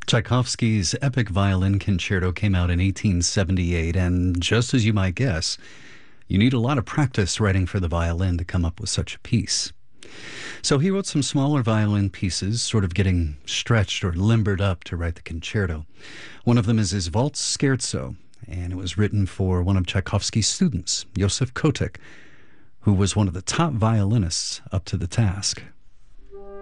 Tchaikovsky's epic violin concerto came out in 1878, and just as you might guess, you need a lot of practice writing for the violin to come up with such a piece. So he wrote some smaller violin pieces, sort of getting stretched or limbered up to write the concerto. One of them is his Waltz Scherzo, and it was written for one of Tchaikovsky's students, Joseph Kotek, who was one of the top violinists up to the task.